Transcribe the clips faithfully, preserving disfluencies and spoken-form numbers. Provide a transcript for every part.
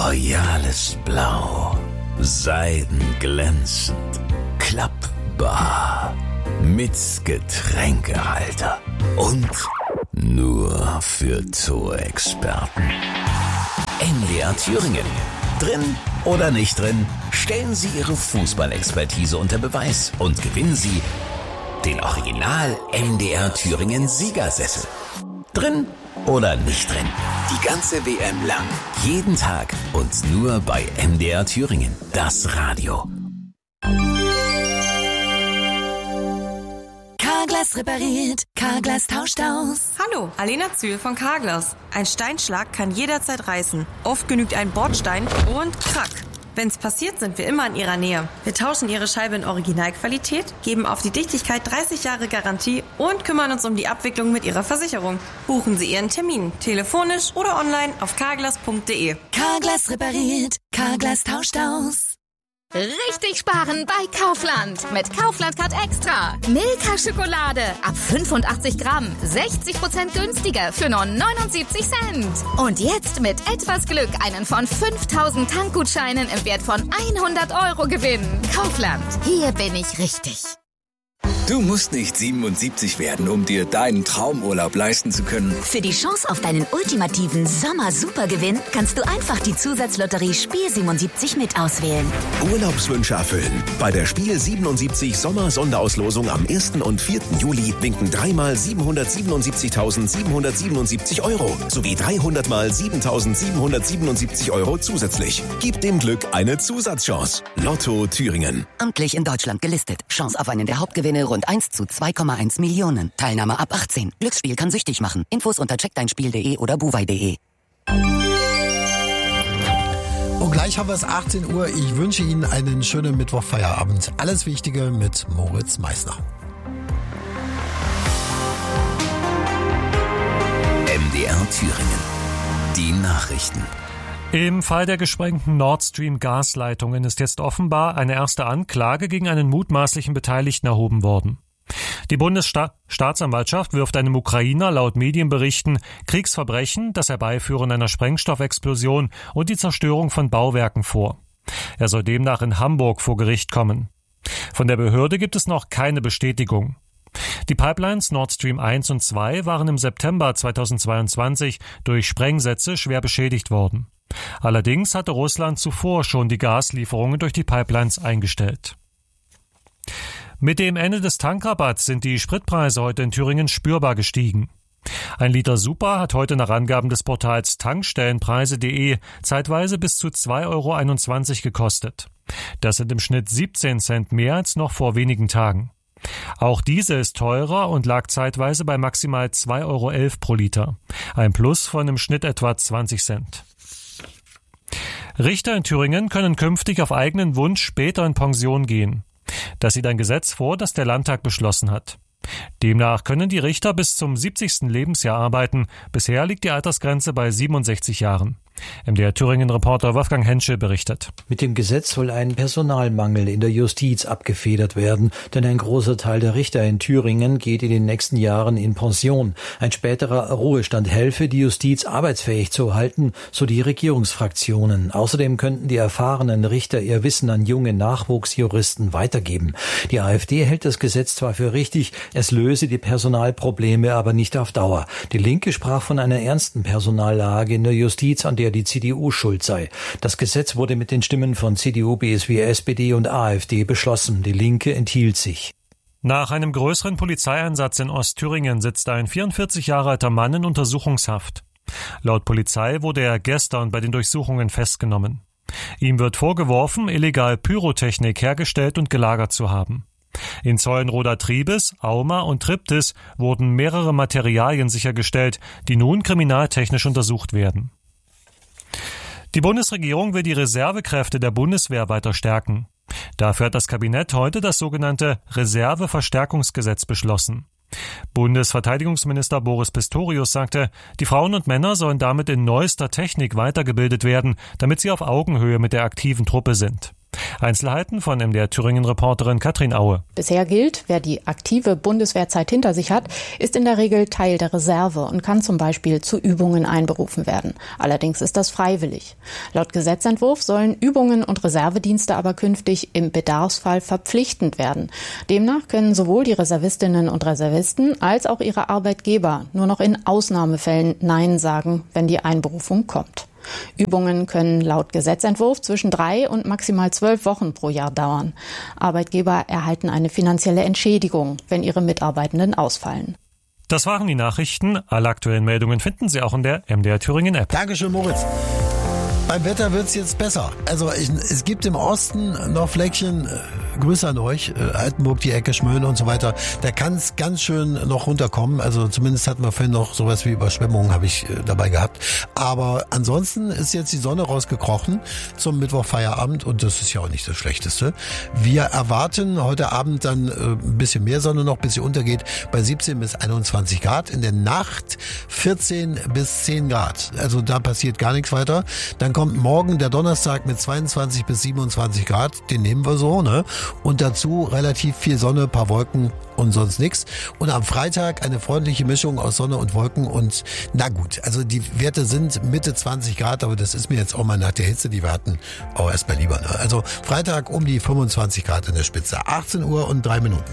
royales Blau, seidenglänzend, klappbar, mit Getränkehalter und nur für Torexperten. N D R Thüringen. Drin oder nicht drin, stellen Sie Ihre Fußballexpertise unter Beweis und gewinnen Sie den Original N D R Thüringen Siegersessel. Drin oder nicht drin, die ganze W M lang, jeden Tag und nur bei N D R Thüringen, das Radio. Carglass repariert, Carglass tauscht aus. Hallo, Alena Zühl von Carglass. Ein Steinschlag kann jederzeit reißen. Oft genügt ein Bordstein und krack. Wenn's passiert, sind wir immer in Ihrer Nähe. Wir tauschen Ihre Scheibe in Originalqualität, geben auf die Dichtigkeit dreißig Jahre Garantie und kümmern uns um die Abwicklung mit Ihrer Versicherung. Buchen Sie Ihren Termin, telefonisch oder online auf carglass punkt de. Carglass repariert, Carglass tauscht aus. Richtig sparen bei Kaufland. Mit Kaufland Card Extra. Milka Schokolade ab fünfundachtzig Gramm. sechzig Prozent günstiger für nur neunundsiebzig Cent. Und jetzt mit etwas Glück einen von fünftausend Tankgutscheinen im Wert von hundert Euro gewinnen. Kaufland. Hier bin ich richtig. Du musst nicht siebenundsiebzig werden, um dir deinen Traumurlaub leisten zu können. Für die Chance auf deinen ultimativen Sommer-Supergewinn kannst du einfach die Zusatzlotterie Spiel siebenundsiebzig mit auswählen. Urlaubswünsche erfüllen. Bei der Spiel siebenundsiebzig Sommer-Sonderauslosung am ersten und vierten Juli winken dreimal siebenhundertsiebenundsiebzigtausendsiebenhundertsiebenundsiebzig Euro sowie dreihundert mal siebentausendsiebenhundertsiebenundsiebzig Euro zusätzlich. Gib dem Glück eine Zusatzchance. Lotto Thüringen. Amtlich in Deutschland gelistet. Chance auf einen der Hauptgewinne rund eins zu zwei Komma eins Millionen. Teilnahme ab achtzehn. Glücksspiel kann süchtig machen. Infos unter check dein spiel punkt de oder buwei punkt de. Und gleich haben wir es achtzehn Uhr. Ich wünsche Ihnen einen schönen Mittwochfeierabend. Alles Wichtige mit Moritz Meissner. N D R Thüringen. Die Nachrichten. Im Fall der gesprengten Nord Stream Gasleitungen ist jetzt offenbar eine erste Anklage gegen einen mutmaßlichen Beteiligten erhoben worden. Die Bundesstaatsanwaltschaft wirft einem Ukrainer laut Medienberichten Kriegsverbrechen, das Herbeiführen einer Sprengstoffexplosion und die Zerstörung von Bauwerken vor. Er soll demnach in Hamburg vor Gericht kommen. Von der Behörde gibt es noch keine Bestätigung. Die Pipelines Nord Stream eins und zwei waren im September zweitausendzweiundzwanzig durch Sprengsätze schwer beschädigt worden. Allerdings hatte Russland zuvor schon die Gaslieferungen durch die Pipelines eingestellt. Mit dem Ende des Tankrabatts sind die Spritpreise heute in Thüringen spürbar gestiegen. Ein Liter Super hat heute nach Angaben des Portals tankstellenpreise punkt de zeitweise bis zu zwei Euro einundzwanzig gekostet. Das sind im Schnitt siebzehn Cent mehr als noch vor wenigen Tagen. Auch Diesel ist teurer und lag zeitweise bei maximal zwei Euro elf pro Liter. Ein Plus von im Schnitt etwa zwanzig Cent. Richter in Thüringen können künftig auf eigenen Wunsch später in Pension gehen. Das sieht ein Gesetz vor, das der Landtag beschlossen hat. Demnach können die Richter bis zum siebzigsten Lebensjahr arbeiten. Bisher liegt die Altersgrenze bei siebenundsechzig Jahren. M D R Thüringen-Reporter Wolfgang Henschel berichtet. Mit dem Gesetz soll ein Personalmangel in der Justiz abgefedert werden, denn ein großer Teil der Richter in Thüringen geht in den nächsten Jahren in Pension. Ein späterer Ruhestand helfe, die Justiz arbeitsfähig zu halten, so die Regierungsfraktionen. Außerdem könnten die erfahrenen Richter ihr Wissen an junge Nachwuchsjuristen weitergeben. Die AfD hält das Gesetz zwar für richtig, es löse die Personalprobleme aber nicht auf Dauer. Die Linke sprach von einer ernsten Personallage in der Justiz, an der die C D U schuld sei. Das Gesetz wurde mit den Stimmen von C D U, B S W, S P D und AfD beschlossen. Die Linke enthielt sich. Nach einem größeren Polizeieinsatz in Ostthüringen sitzt ein vierundvierzig Jahre alter Mann in Untersuchungshaft. Laut Polizei wurde er gestern bei den Durchsuchungen festgenommen. Ihm wird vorgeworfen, illegal Pyrotechnik hergestellt und gelagert zu haben. In Zeulenroda Triebes, Auma und Triptis wurden mehrere Materialien sichergestellt, die nun kriminaltechnisch untersucht werden. Die Bundesregierung will die Reservekräfte der Bundeswehr weiter stärken. Dafür hat das Kabinett heute das sogenannte Reserveverstärkungsgesetz beschlossen. Bundesverteidigungsminister Boris Pistorius sagte, die Frauen und Männer sollen damit in neuester Technik weitergebildet werden, damit sie auf Augenhöhe mit der aktiven Truppe sind. Einzelheiten von M D R Thüringen-Reporterin Katrin Aue. Bisher gilt, wer die aktive Bundeswehrzeit hinter sich hat, ist in der Regel Teil der Reserve und kann zum Beispiel zu Übungen einberufen werden. Allerdings ist das freiwillig. Laut Gesetzentwurf sollen Übungen und Reservedienste aber künftig im Bedarfsfall verpflichtend werden. Demnach können sowohl die Reservistinnen und Reservisten als auch ihre Arbeitgeber nur noch in Ausnahmefällen Nein sagen, wenn die Einberufung kommt. Übungen können laut Gesetzentwurf zwischen drei und maximal zwölf Wochen pro Jahr dauern. Arbeitgeber erhalten eine finanzielle Entschädigung, wenn ihre Mitarbeitenden ausfallen. Das waren die Nachrichten. Alle aktuellen Meldungen finden Sie auch in der M D R Thüringen App. Dankeschön, Moritz. Beim Wetter wird's jetzt besser. Also ich, es gibt im Osten noch Fleckchen, äh, Grüße an euch, äh, Altenburg, die Ecke, Schmölln und so weiter. Da kann es ganz schön noch runterkommen. Also zumindest hatten wir vorhin noch sowas wie Überschwemmungen, habe ich äh, dabei gehabt. Aber ansonsten ist jetzt die Sonne rausgekrochen zum Mittwochfeierabend und das ist ja auch nicht das Schlechteste. Wir erwarten heute Abend dann äh, ein bisschen mehr Sonne noch, bis sie untergeht, bei siebzehn bis einundzwanzig Grad. In der Nacht vierzehn bis zehn Grad. Also da passiert gar nichts weiter. Dann kommt morgen der Donnerstag mit zweiundzwanzig bis siebenundzwanzig Grad, den nehmen wir so, ne? Und dazu relativ viel Sonne, paar Wolken und sonst nichts. Und am Freitag eine freundliche Mischung aus Sonne und Wolken und na gut, also die Werte sind Mitte zwanzig Grad, aber das ist mir jetzt auch mal nach der Hitze, die wir hatten, auch erstmal lieber, ne? Also Freitag um die fünfundzwanzig Grad in der Spitze, achtzehn Uhr und drei Minuten.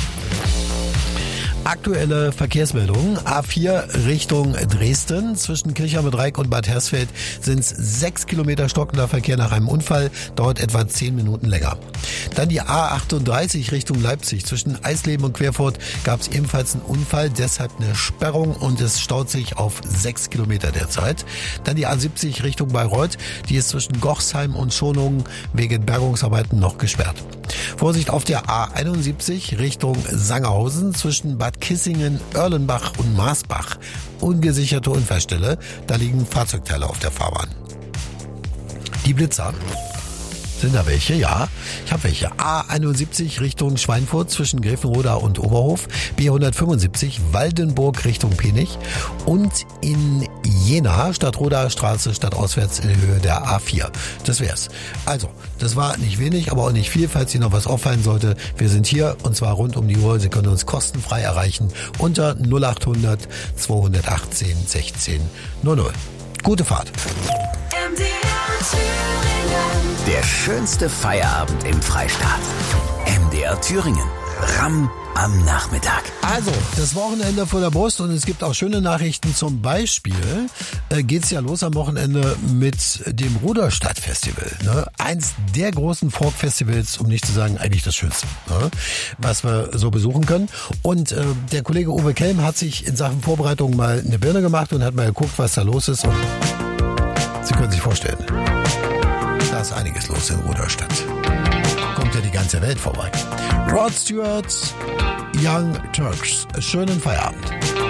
Aktuelle Verkehrsmeldungen. A vier Richtung Dresden. Zwischen Kirchhammer-Dreieck und Bad Hersfeld sind es sechs Kilometer stockender Verkehr nach einem Unfall. Dauert etwa zehn Minuten länger. Dann die A achtunddreißig Richtung Leipzig. Zwischen Eisleben und Querfurt gab es ebenfalls einen Unfall. Deshalb eine Sperrung und es staut sich auf sechs Kilometer derzeit. Dann die A siebzig Richtung Bayreuth. Die ist zwischen Gochsheim und Schonungen wegen Bergungsarbeiten noch gesperrt. Vorsicht auf der A einundsiebzig Richtung Sangerhausen. Zwischen Bad Kissingen, Erlenbach und Maasbach. Ungesicherte Unfallstelle. Da liegen Fahrzeugteile auf der Fahrbahn. Die Blitzer. Sind da welche? Ja, ich habe welche. A einundsiebzig Richtung Schweinfurt zwischen Grevenroda und Oberhof. B hundertfünfundsiebzig Waldenburg Richtung Penich. Und in Jena, Stadtroda Straße, stadtauswärts in Höhe der A vier. Das wär's. Also, das war nicht wenig, aber auch nicht viel, falls Ihnen noch was auffallen sollte. Wir sind hier und zwar rund um die Uhr. Sie können uns kostenfrei erreichen unter null achthundert zweihundertachtzehn sechzehn null null. Gute Fahrt. Der schönste Feierabend im Freistaat. M D R Thüringen. Ramm am Nachmittag. Also, das Wochenende vor der Brust und es gibt auch schöne Nachrichten. Zum Beispiel äh, geht's ja los am Wochenende mit dem Ruderstadt-Festival. Ne? Eins der großen Folk-Festivals, um nicht zu sagen eigentlich das Schönste, ne? Was wir so besuchen können. Und äh, der Kollege Uwe Kelm hat sich in Sachen Vorbereitung mal eine Birne gemacht und hat mal geguckt, was da los ist. Und Sie können sich vorstellen, da ist einiges los in Ruderstadt. Kommt ja die ganze Welt vorbei. Rod Stewart, Young Turks. Schönen Feierabend.